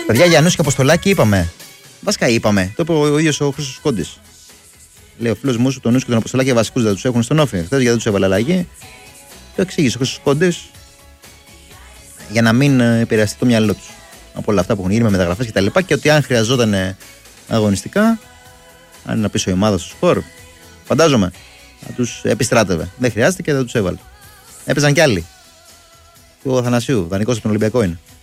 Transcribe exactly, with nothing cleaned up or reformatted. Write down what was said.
Παιδιά, Γιαννούς και Αποστολάκη είπαμε. Βασικά είπαμε. Το είπε ο ίδιος ο Χρήστος Κόντης. Λέει ο φίλος μου, τον Νους και τον Αποστολάκη βασικούς δεν τους έχουν στον Όφη. Χθες γιατί τους έβαλε αλλαγή. Το εξήγησε ο Χρήστος Κόντης για να μην επηρεαστεί το μυαλό τους από όλα αυτά που έχουν γίνει με μεταγραφές κτλ. Και, και ότι αν χρειαζόταν αγωνιστικά, αν είναι πίσω η ομάδα στο σκορ, φαντάζομαι θα τους επιστράτευε. Δεν χρειάζεται και δεν τους έβαλε. Έπαιζαν κι άλλοι. Ο Αθανασίου, δανεικός από τον Ολυμπιακό είναι.